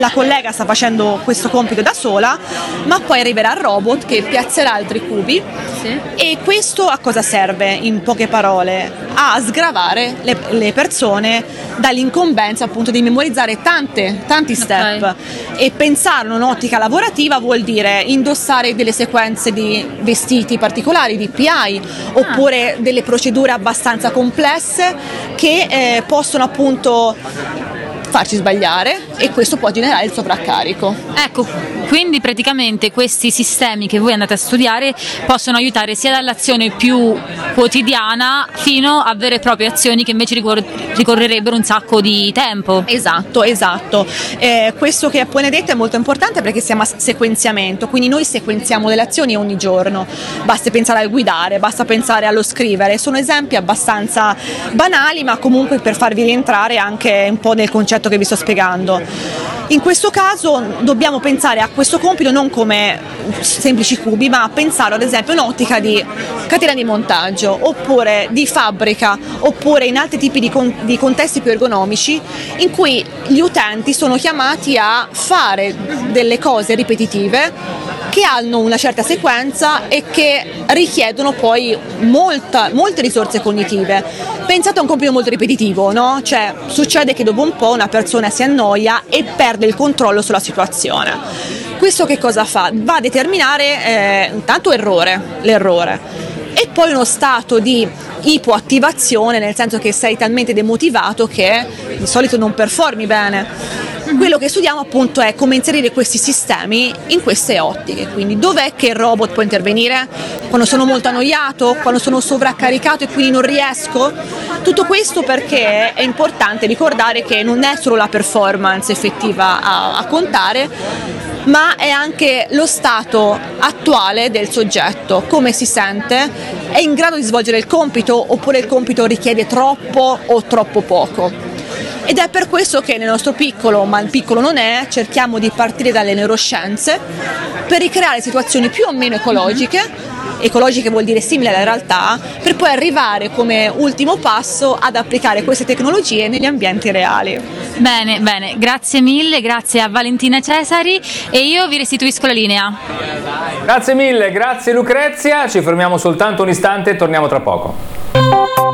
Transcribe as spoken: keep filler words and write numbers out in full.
La collega sta facendo questo compito da sola, ma poi arriverà il robot che piazzerà altri cubi. Sì. E questo a cosa serve, in poche parole? A sgravare le, le persone dall'incombenza appunto di memorizzare tante, tanti step. Okay. E pensarlo in un'ottica lavorativa vuol dire indossare delle sequenze di vestiti particolari, di P I, ah. oppure delle procedure abbastanza complesse che eh, possono appunto farci sbagliare, e questo può generare il sovraccarico. Ecco, quindi praticamente questi sistemi che voi andate a studiare possono aiutare sia dall'azione più quotidiana fino a vere e proprie azioni che invece ricor- ricorrerebbero un sacco di tempo. Esatto, esatto. Eh, questo che appena detto è molto importante perché siamo a sequenziamento, quindi noi sequenziamo delle azioni ogni giorno. Basta pensare al guidare, basta pensare allo scrivere. Sono esempi abbastanza banali, ma comunque per farvi rientrare anche un po' nel concetto che vi sto spiegando. In questo caso dobbiamo pensare a questo compito non come semplici cubi, ma pensare ad esempio in ottica di catena di montaggio, oppure di fabbrica, oppure in altri tipi di, con- di contesti più ergonomici in cui gli utenti sono chiamati a fare delle cose ripetitive che hanno una certa sequenza e che richiedono poi molta, molte risorse cognitive. Pensate a un compito molto ripetitivo, no? Cioè succede che dopo un po' una persona si annoia e perde il controllo sulla situazione. Questo che cosa fa? Va a determinare eh, intanto errore, l'errore, e poi uno stato di ipoattivazione, nel senso che sei talmente demotivato che di solito non performi bene. Quello che studiamo appunto è come inserire questi sistemi in queste ottiche, quindi dov'è che il robot può intervenire? Quando sono molto annoiato, quando sono sovraccaricato e quindi non riesco? Tutto questo perché è importante ricordare che non è solo la performance effettiva a, a contare, ma è anche lo stato attuale del soggetto, come si sente, è in grado di svolgere il compito oppure il compito richiede troppo o troppo poco. Ed è per questo che nel nostro piccolo, ma il piccolo non è, cerchiamo di partire dalle neuroscienze per ricreare situazioni più o meno ecologiche, ecologiche vuol dire simili alla realtà, per poi arrivare come ultimo passo ad applicare queste tecnologie negli ambienti reali. Bene, bene, grazie mille, grazie a Valentina Cesari e io vi restituisco la linea. Grazie mille, grazie Lucrezia, ci fermiamo soltanto un istante e torniamo tra poco.